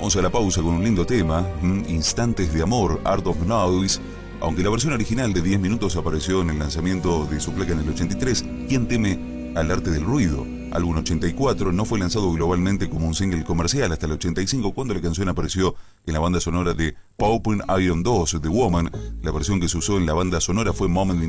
Vamos a la pausa con un lindo tema, Instantes de Amor, Art of Noise. Aunque la versión original de 10 minutos apareció en el lanzamiento de su placa en el 83, ¿Quién teme al arte del ruido? Álbum 84, no fue lanzado globalmente como un single comercial hasta el 85, cuando la canción apareció en la banda sonora de Poppin' Iron 2, The Woman. La versión que se usó en la banda sonora fue Moment in